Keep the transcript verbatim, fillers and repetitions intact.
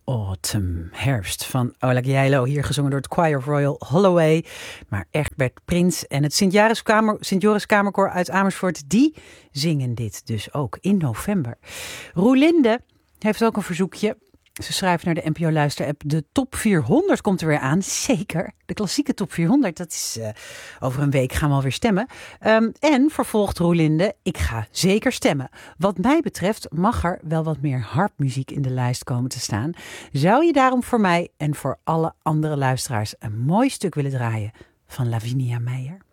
Autumn, herfst van Ola Gjeilo, hier gezongen door het Choir of Royal Holloway. Maar Egbert Prins en het Sint-Joris Kamer, Sint-Joris Kamerkoor uit Amersfoort, die zingen dit dus ook in november. Roelinde heeft ook een verzoekje. Ze schrijft naar de N P O-luisterapp. De top vierhonderd komt er weer aan. Zeker. De klassieke top vierhonderd. Dat is uh, over een week gaan we alweer stemmen. Um, en vervolgt Roelinde. Ik ga zeker stemmen. Wat mij betreft mag er wel wat meer harpmuziek in de lijst komen te staan. Zou je daarom voor mij en voor alle andere luisteraars een mooi stuk willen draaien van Lavinia Meijer?